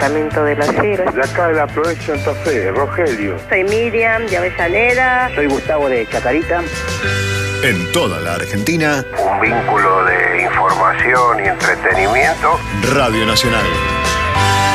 departamento de Las Heras. De acá de la provincia de Santa Fe, Rogelio. Soy Miriam de Avellaneda. Soy Gustavo de Chacarita. En toda la Argentina, Un vínculo de información y entretenimiento. Radio Nacional.